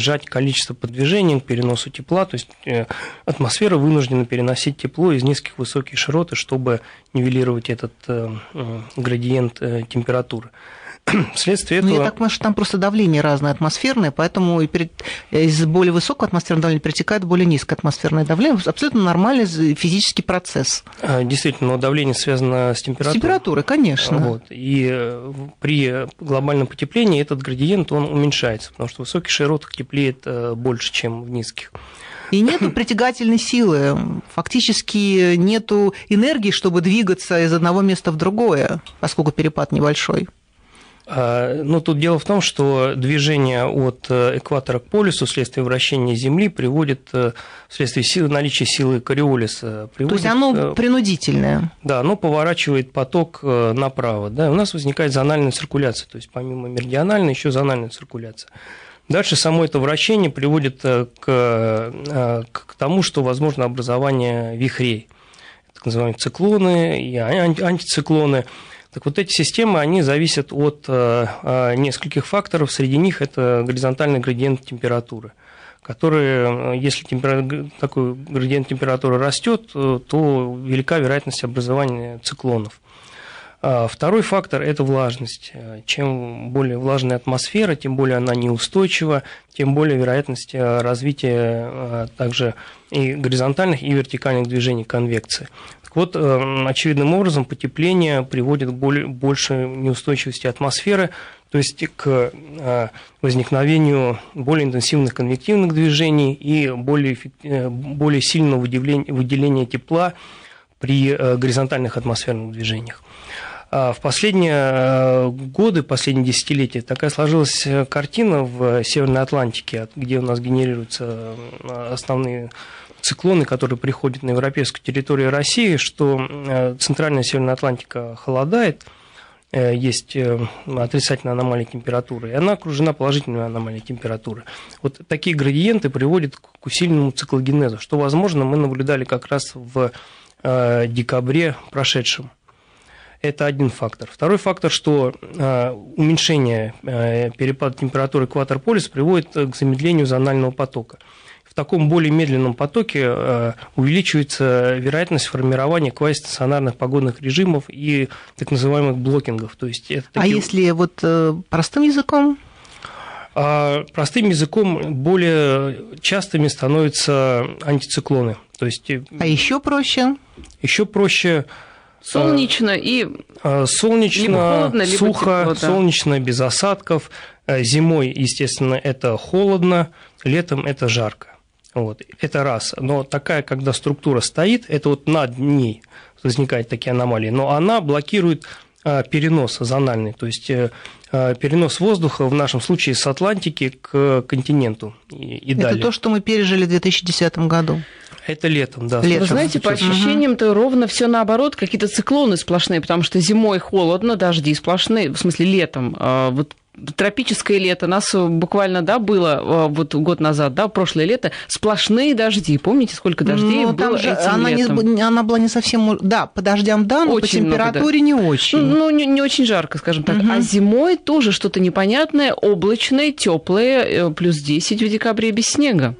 снижать количество подвижений к переносу тепла, то есть атмосфера вынуждена переносить тепло из низких в высокие широты, чтобы нивелировать этот градиент температуры. Вследствие этого... Я так понимаю, что там просто давление разное атмосферное, поэтому из более высокого атмосферного давления перетекает в более низкое атмосферное давление. Абсолютно нормальный физический процесс. Действительно, но давление связано с температурой. С температурой, конечно. Вот. И при глобальном потеплении этот градиент он уменьшается, потому что в высоких широтах теплеет больше, чем в низких. И нету притягательной силы, фактически нету энергии, чтобы двигаться из одного места в другое, поскольку перепад небольшой. Ну, тут дело в том, что движение от экватора к полюсу вследствие вращения Земли приводит, вследствие наличия силы Кориолиса... То есть оно принудительное? Да, оно поворачивает поток направо. Да, у нас возникает зональная циркуляция, то есть помимо меридиональной еще зональная циркуляция. Дальше само это вращение приводит к тому, что возможно образование вихрей, так называемые циклоны и антициклоны. Так вот, эти системы, они зависят от нескольких факторов, среди них это горизонтальный градиент температуры, который, если такой градиент температуры растет, то велика вероятность образования циклонов. Второй фактор – это влажность. Чем более влажная атмосфера, тем более она неустойчива, тем более вероятность развития также и горизонтальных, и вертикальных движений конвекции. Так вот, очевидным образом потепление приводит к большей неустойчивости атмосферы, то есть к возникновению более интенсивных конвективных движений и более сильного выделения тепла при горизонтальных атмосферных движениях. В последние годы, последние десятилетия такая сложилась картина в Северной Атлантике, где у нас генерируются основные циклоны, которые приходят на европейскую территорию России, что центральная Северная Атлантика холодает, есть отрицательная аномалия температуры, и она окружена положительной аномалией температуры. Вот такие градиенты приводят к усиленному циклогенезу, что, возможно, мы наблюдали как раз в декабре прошедшем. Это один фактор. Второй фактор, что уменьшение перепада температуры экватор-полюс приводит к замедлению зонального потока. В таком более медленном потоке увеличивается вероятность формирования квазистационарных погодных режимов и так называемых блокингов. То есть это такие... А если вот простым языком? Простым языком более частыми становятся антициклоны. То есть... А еще проще? Еще проще... Солнечно и солнечно, либо холодно, либо сухо, тепло, да. Солнечно, без осадков. Зимой, естественно, это холодно, летом это жарко. Вот. Это раз. Но такая, когда структура стоит, это вот над ней возникают такие аномалии, но она блокирует перенос зональный, то есть перенос воздуха в нашем случае с Атлантики к континенту и далее. Это то, что мы пережили в 2010 году. Это летом, да. Вы знаете, по ощущениям-то ровно все наоборот, какие-то циклоны сплошные, потому что зимой холодно, дожди сплошные, в смысле летом. Вот тропическое лето, нас буквально, да, было вот год назад, да, прошлое лето, сплошные дожди. Помните, сколько дождей было этим летом? Она была не совсем... Да, по дождям, да, но очень по температуре много, да. Не очень. Ну, не очень жарко, скажем так. А зимой тоже что-то непонятное, облачное, теплое, плюс 10 в декабре без снега.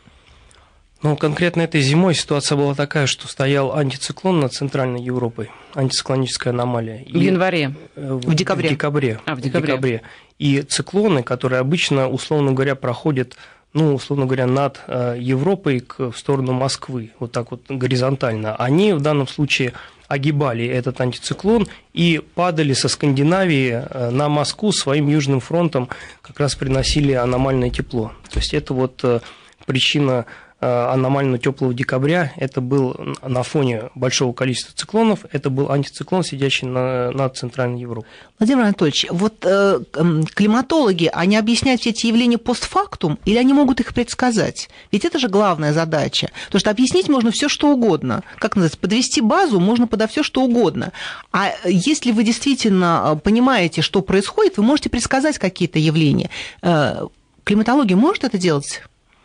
Ну, конкретно этой зимой ситуация была такая, что стоял антициклон над Центральной Европой, антициклоническая аномалия. В январе? В декабре. В декабре. И циклоны, которые обычно, условно говоря, проходят, ну, условно говоря, над Европой в сторону Москвы, вот так вот горизонтально, они в данном случае огибали этот антициклон и падали со Скандинавии на Москву своим южным фронтом, как раз приносили аномальное тепло. То есть это вот причина аномально теплого декабря, это был на фоне большого количества циклонов, это был антициклон, сидящий над Центральной Европой. Владимир Анатольевич, вот климатологи, они объясняют все эти явления постфактум, или они могут их предсказать? Ведь это же главная задача. Потому что объяснить можно все что угодно. Как называется, подвести базу можно подо все что угодно. А если вы действительно понимаете, что происходит, вы можете предсказать какие-то явления. Климатология может это делать?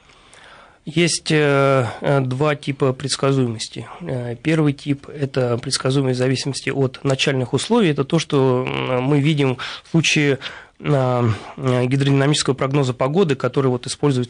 Есть два типа предсказуемости. Первый тип – это предсказуемость в зависимости от начальных условий. Это то, что мы видим в случае гидродинамического прогноза погоды, который вот используется